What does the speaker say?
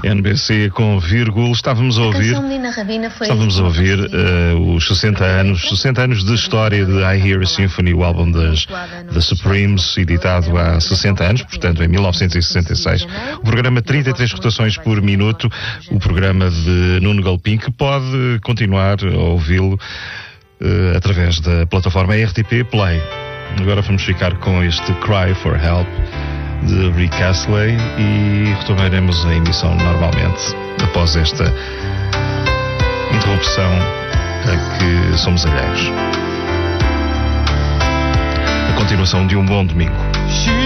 NBC com vírgula. Estávamos a ouvir os 60 anos de história de I Hear a Symphony, o álbum das The Supremes, editado há 60 anos, portanto em 1966. O programa 33 rotações por minuto, o programa de Nuno Galpim, que pode continuar a ouvi-lo através da plataforma RTP Play. Agora vamos ficar com este Cry for Help de Rick Astley e retomaremos a emissão normalmente após esta interrupção a que somos alheios. A continuação de um bom domingo.